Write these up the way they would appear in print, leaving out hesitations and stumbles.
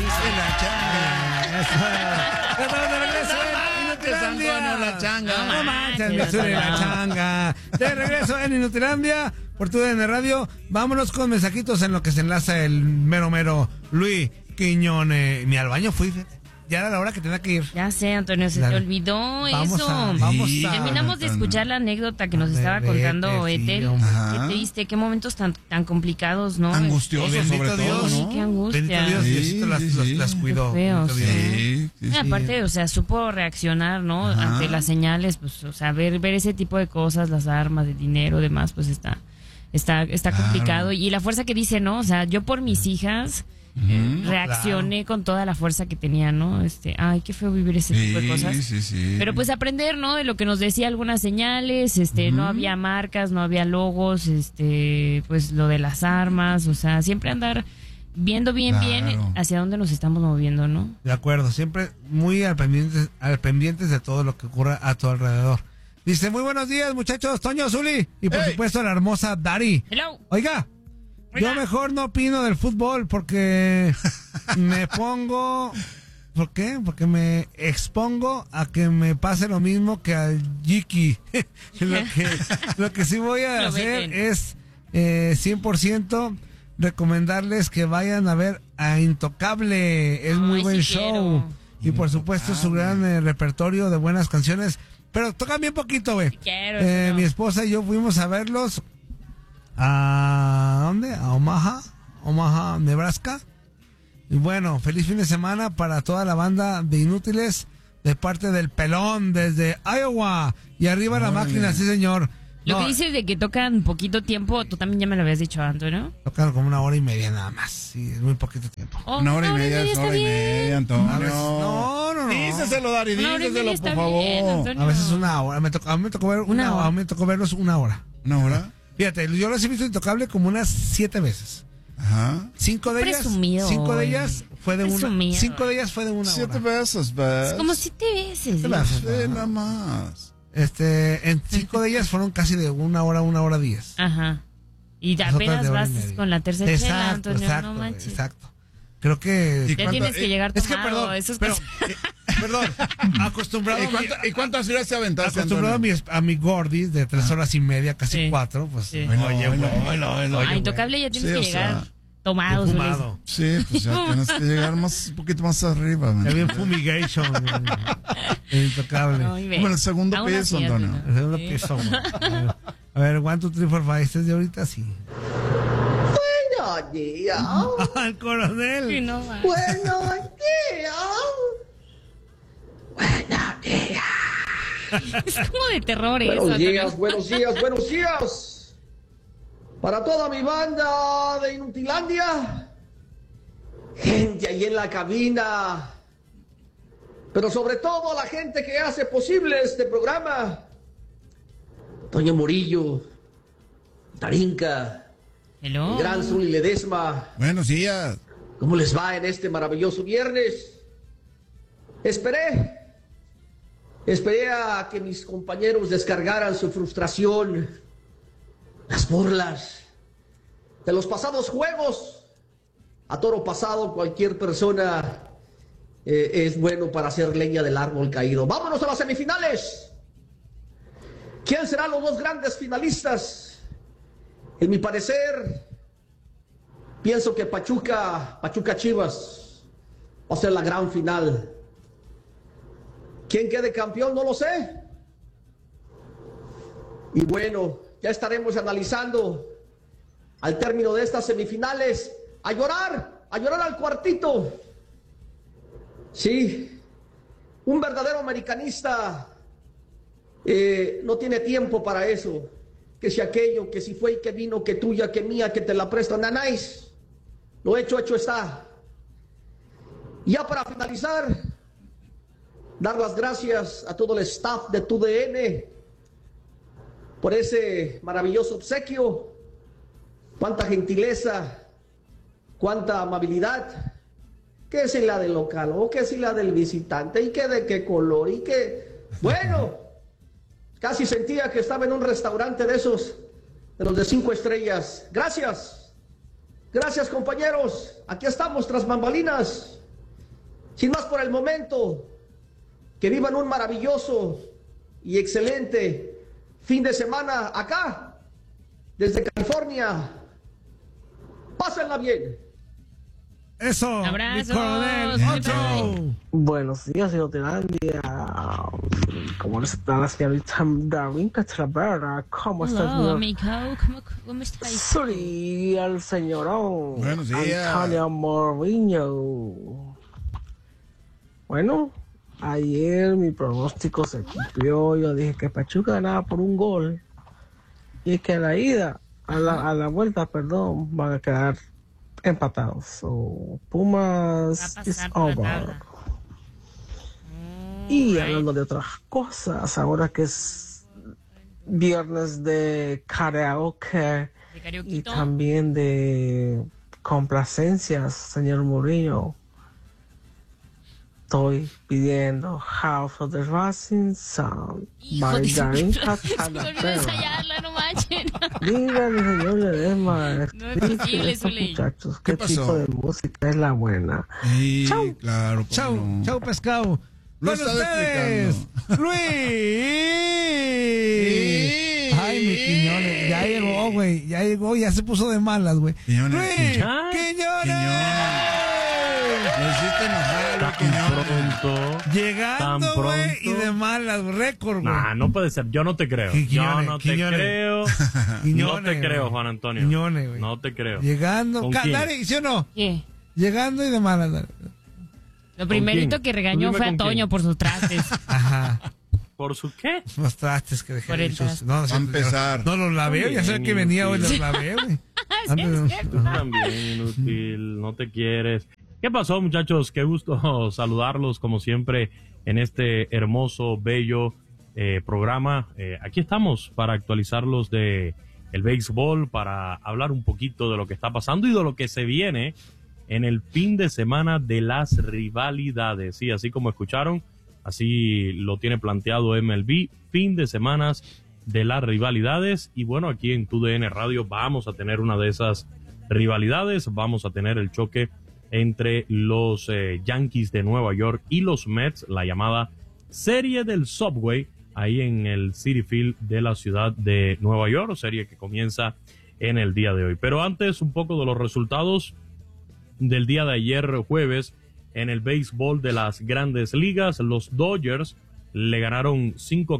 en la changa. Estamos de regreso en Inutilandia. La changa. No manches, me suena la changa. De regreso en Inutilandia por TUDN Radio. Vámonos con mensajitos en lo que se enlaza el mero Luis Quiñones. Ni al baño fui, fíjate. Ya era la hora que tenía que ir. Ya sé, Antonio, se te olvidó Vamos eso. Vamos a Terminamos de escuchar la anécdota que nos estaba contando Ethel. Qué triste, qué momentos tan complicados, ¿no? Angustiosos, sobre todo, Sí, ¿no? qué angustia. Bendito Dios, Diosito las cuidó. Feo, Sí. Aparte, o sea, supo reaccionar, ¿no? Ante las señales, pues, o sea, ver ese tipo de cosas, las armas, el dinero, demás, pues está complicado. Y la fuerza que dice, ¿no? O sea, yo por mis hijas reaccioné con toda la fuerza que tenía, ¿no? Ay, qué feo vivir ese tipo de cosas. Sí. Pero pues aprender, ¿no? De lo que nos decía algunas señales, no había marcas, no había logos, pues lo de las armas, o sea, siempre andar viendo bien hacia dónde nos estamos moviendo, ¿no? De acuerdo, siempre muy al pendientes de todo lo que ocurra a tu alrededor. Dice, muy buenos días, muchachos, Toño, Zuli, y por supuesto la hermosa Dari. Hello. Oiga, yo mejor no opino del fútbol porque me pongo... ¿Por qué? Porque me expongo a que me pase lo mismo que al Yiki. Lo que sí voy a hacer es 100% recomendarles que vayan a ver a Intocable. Es muy buen show. Y por supuesto su gran repertorio de buenas canciones. Pero tocan bien poquito, güey. Mi esposa y yo fuimos a verlos a... ¿dónde? A Omaha, Nebraska. Y bueno, feliz fin de semana para toda la banda de Inútiles de parte del Pelón desde Iowa. Y arriba la máquina, sí señor. Lo que dices de que tocan poquito tiempo, tú también ya me lo habías dicho, Antonio. Tocan como 1 hora y media nada más. Sí, es muy poquito tiempo. 1 hora y media, es 1 hora y media, Antonio. No. Díceselo, Dari, díceselo, por favor. A veces 1 hora. A mí me tocó ver a mí me tocó verlos 1 hora. ¿1 hora? Fíjate, yo los he visto Intocable como unas 7 veces. Ajá. 5 de ellas fue de una. 5 de ellas fue de 1 hora. 7 veces, ¿ves? Es como 7 veces. Nada más. En 5 de ellas fueron casi de 1 hora, 1 hora 10. Ajá. Y apenas vas con la tercera chela, Antonio, no manches. Exacto. Creo que... Ya tienes que llegar tomado. Es que, perdón, acostumbrado... ¿Y cuántas horas te aventaste, acostumbrado a mi gordis de 3 horas y media, casi 4, pues... Sí. Oye, Intocable ya tienes que llegar tomado. Fumado. Sí, pues ya tienes que llegar un poquito más arriba. Ya bien fumigation. Intocable. Como el segundo piso, Antonio. El segundo piso. A ver, 1, 2, 3, 4, 5. Este es de ahorita, sí. Buenos días. El coronel. Sí, no, Buenos días. Buenos días. Es como de terror eso. Buenos días. Para toda mi banda de Inutilandia. Gente ahí en la cabina. Pero sobre todo la gente que hace posible este programa. Toño Murillo. Tarinca. Hello. El gran Zuli Ledesma. Buenos días. ¿Cómo les va en este maravilloso viernes? Esperé a que mis compañeros descargaran su frustración, las burlas de los pasados juegos. A toro pasado, cualquier persona es bueno para hacer leña del árbol caído. Vámonos a las semifinales. ¿Quién serán los 2 grandes finalistas? En mi parecer, pienso que Pachuca Chivas va a ser la gran final. ¿Quién quede campeón? No lo sé. Y bueno, ya estaremos analizando al término de estas semifinales. A llorar al cuartito. Sí, un verdadero americanista no tiene tiempo para eso. Que si aquello, que si fue y que vino, que tuya, que mía, que te la presto, nanáis. Lo hecho está. Y ya para finalizar, dar las gracias a todo el staff de TUDN por ese maravilloso obsequio. Cuánta gentileza, cuánta amabilidad. ¿Qué si la del local o qué si la del visitante? ¿Y qué de qué color? ¿Y qué? Bueno... Casi sentía que estaba en un restaurante de esos, de los de 5 estrellas. Gracias, compañeros. Aquí estamos tras bambalinas. Sin más por el momento, que vivan un maravilloso y excelente fin de semana acá, desde California. Pásenla bien. Eso, Abrazos. mi coronel. Otro. Buenos días, señor Telandia. ¿Cómo está la señorita Darwin Catraverra? ¿Cómo está, Hola, señor? amigo. ¿Cómo estáis? Soy el señorón. Buenos días. Antonio Mourinho. Bueno, ayer mi pronóstico se cumplió. Yo dije que Pachuca ganaba por un gol. Y que a la ida, a la vuelta, perdón, van a quedar empatados. So, Pumas Va a is pasar por la over. tabla. Y hablando de otras cosas, ahora que es viernes de karaoke De y Carioquito. también de complacencias, señor Murillo, estoy pidiendo House of the Rising Sun Hijo by de su- Darin Se me olvidó Catanabera. ensayarla, no manchen. Dígale, señor Ledesma, No es posible, explíquele a estos Zuley. muchachos ¿Qué qué pasó? tipo de música es la buena. Sí, Chau. claro. cómo Chau, no. chau, pescado. Lo Con estaba ustedes, Luis. Ay, mi Quiñones, ya llegó, güey, ya se puso de malas, güey. Quiñones. Luis, Ay, Quiñones. Lo hiciste enojar, Tan Quiñones. pronto. Llegando, Tan güey, pronto. y de malas, récord, güey. Nah, no puede ser. Yo no te creo. Quiñones, Yo no te Quiñones. creo. No Quiñones, te creo, güey. Juan Antonio. Quiñones, güey. No te creo. Llegando, ¿Con quién? Dale, ¿sí o no? ¿Qué? Llegando y de malas, dale. Lo primerito quién? que regañó Tú dime fue a con Toño quién. por sus trastes. Ajá. ¿Por su qué? Los trastes que dejé. Por el sucios. traste. No, Va a empezar. No los lavé, ya sé que venía hoy, los lavé, güey. Antes- Tú también, inútil. No te quieres. ¿Qué pasó, muchachos? Qué gusto saludarlos, como siempre, en este hermoso, bello programa. Aquí estamos para actualizarlos de el béisbol, para hablar un poquito de lo que está pasando y de lo que se viene en el fin de semana de las rivalidades. Sí, así como escucharon, así lo tiene planteado MLB, fin de semanas de las rivalidades. Y bueno, aquí en TUDN Radio vamos a tener una de esas rivalidades. Vamos a tener el choque entre los Yankees de Nueva York y los Mets, la llamada Serie del Subway, ahí en el Citi Field de la ciudad de Nueva York, serie que comienza en el día de hoy. Pero antes, un poco de los resultados del día de ayer jueves en el béisbol de las Grandes Ligas. Los Dodgers le ganaron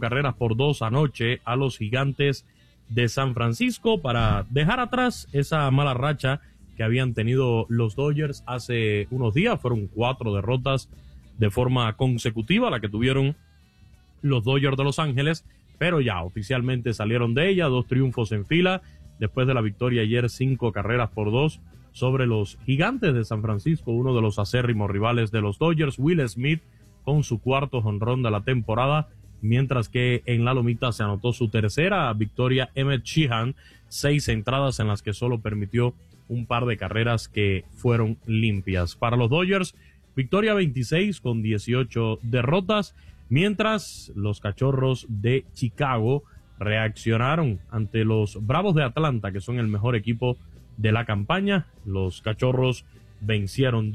5-2 anoche a los Gigantes de San Francisco para dejar atrás esa mala racha que habían tenido los Dodgers hace unos días. Fueron 4 derrotas de forma consecutiva la que tuvieron los Dodgers de Los Ángeles, pero ya oficialmente salieron de ella, 2 triunfos en fila después de la victoria ayer 5-2 sobre los Gigantes de San Francisco, uno de los acérrimos rivales de los Dodgers. Will Smith con su 4º jonrón de la temporada, mientras que en la lomita se anotó su tercera victoria Emmett Sheehan, 6 entradas en las que solo permitió un par de carreras que fueron limpias. Para los Dodgers, victoria 26 con 18 derrotas, mientras los Cachorros de Chicago reaccionaron ante los Bravos de Atlanta, que son el mejor equipo de la campaña. Los Cachorros vencieron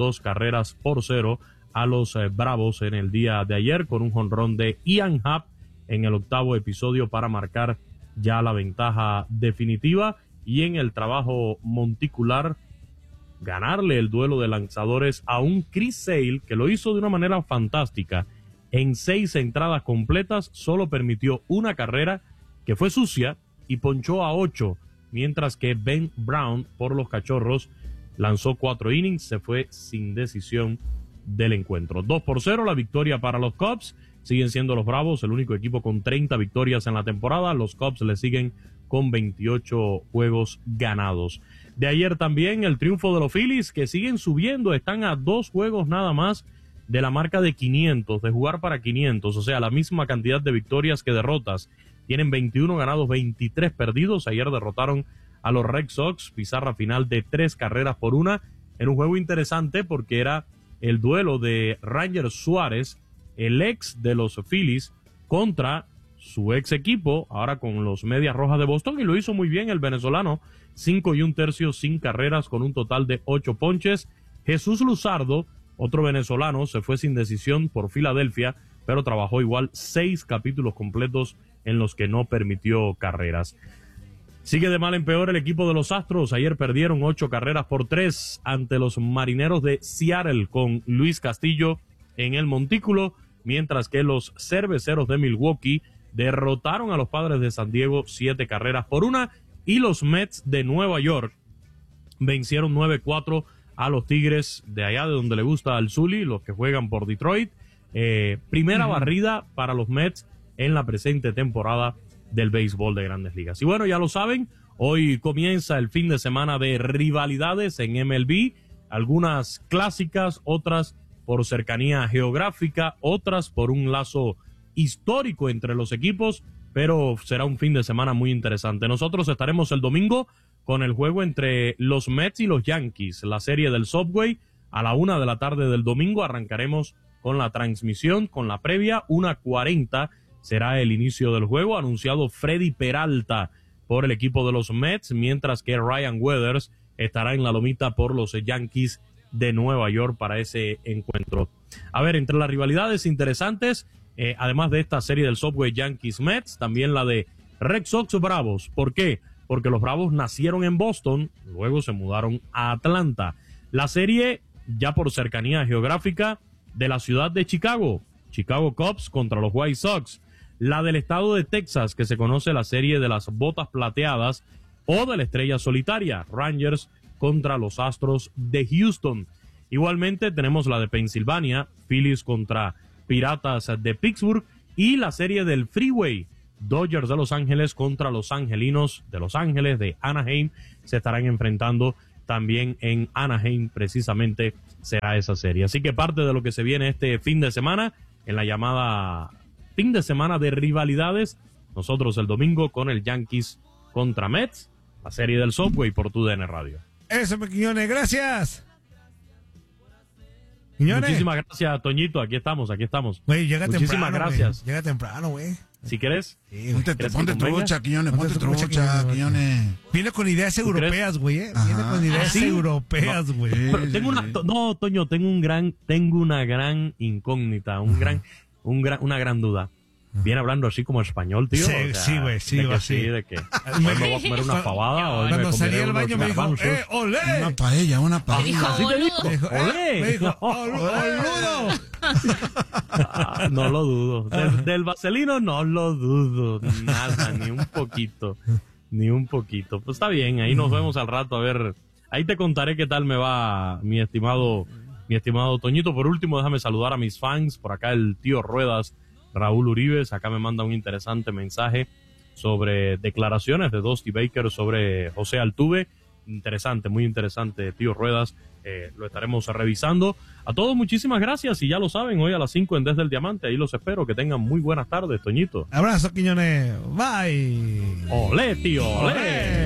2-0 a los Bravos en el día de ayer con un jonrón de Ian Happ en el 8º episodio para marcar ya la ventaja definitiva, y en el trabajo monticular ganarle el duelo de lanzadores a un Chris Sale que lo hizo de una manera fantástica. En 6 entradas completas solo permitió una carrera que fue sucia y ponchó a 8, mientras que Ben Brown por los Cachorros lanzó 4 innings, se fue sin decisión del encuentro. 2-0 la victoria para los Cubs. Siguen siendo los Bravos el único equipo con 30 victorias en la temporada. Los Cubs le siguen con 28 juegos ganados. De ayer también el triunfo de los Phillies, que siguen subiendo, están a 2 juegos nada más de la marca de 500, de jugar para 500, o sea, la misma cantidad de victorias que derrotas. Tienen 21 ganados, 23 perdidos. Ayer derrotaron a los Red Sox, pizarra final de 3-1, en un juego interesante porque era el duelo de Ranger Suárez, el ex de los Phillies, contra su ex equipo, ahora con los Medias Rojas de Boston, y lo hizo muy bien el venezolano, 5 1/3 sin carreras, con un total de 8 ponches. Jesús Luzardo otro venezolano, se fue sin decisión por Filadelfia, pero trabajó igual 6 capítulos completos en los que no permitió carreras. Sigue de mal en peor el equipo de los Astros. Ayer perdieron 8-3 ante los Marineros de Seattle con Luis Castillo en el montículo, mientras que los Cerveceros de Milwaukee derrotaron a los Padres de San Diego 7-1, y los Mets de Nueva York vencieron 9-4 a los Tigres de allá de donde le gusta al Zuli, los que juegan por Detroit. Primera barrida para los Mets en la presente temporada del béisbol de Grandes Ligas. Y bueno, ya lo saben, hoy comienza el fin de semana de rivalidades en MLB, algunas clásicas, otras por cercanía geográfica, otras por un lazo histórico entre los equipos, pero será un fin de semana muy interesante. Nosotros estaremos el domingo con el juego entre los Mets y los Yankees, la serie del Subway, a la 1 de la tarde del domingo. Arrancaremos con la transmisión, con la previa, 1:40 será el inicio del juego, anunciado Freddy Peralta por el equipo de los Mets, mientras que Ryan Weathers estará en la lomita por los Yankees de Nueva York para ese encuentro. A ver, entre las rivalidades interesantes, además de esta serie del Subway Yankees-Mets, también la de Red Sox-Bravos. ¿Por qué? Porque los Bravos nacieron en Boston, luego se mudaron a Atlanta. La serie, ya por cercanía geográfica, de la ciudad de Chicago, Chicago Cubs contra los White Sox. La del estado de Texas, que se conoce la serie de las botas plateadas, o de la estrella solitaria, Rangers contra los Astros de Houston. Igualmente tenemos la de Pensilvania, Phillies contra Piratas de Pittsburgh, y la serie del Freeway, Dodgers de Los Ángeles contra los Angelinos de Los Ángeles de Anaheim. Se estarán enfrentando también en Anaheim, precisamente será esa serie. Así que parte de lo que se viene este fin de semana, en la llamada fin de semana de rivalidades, nosotros el domingo con el Yankees contra Mets, la serie del Subway por TUDN Radio. Eso, Quiñones, gracias. Quiñones. Muchísimas gracias, Toñito, aquí estamos. Güey, llega muchísimas temprano, gracias. Llega temprano, güey. Si quieres. Sí, ponte trucha, Quiñones, ponte trucha, Quiñones. Viene con ideas europeas, güey, Viene con ideas europeas, güey. No, tengo Toño, tengo una gran incógnita, una gran duda. Viene hablando así como español, tío. Sí, güey, sí, de que me voy a comer una fabada. Hoy cuando me salí del baño me dijo, olé. Una paella. Me dijo, oludo. No lo dudo. Del vaselino no lo dudo. Nada, ni un poquito. Pues está bien, ahí nos vemos al rato. A ver, ahí te contaré qué tal me va, mi estimado Toñito. Por último, déjame saludar a mis fans. Por acá el tío Ruedas, Raúl Uribes, acá me manda un interesante mensaje sobre declaraciones de Dusty Baker sobre José Altuve. Interesante, muy interesante, tío Ruedas. Lo estaremos revisando. A todos muchísimas gracias, y ya lo saben, hoy a las 5 en Desde el Diamante, ahí los espero. Que tengan muy buenas tardes, Toñito. Abrazo, Quiñones. Bye. Olé, tío, olé.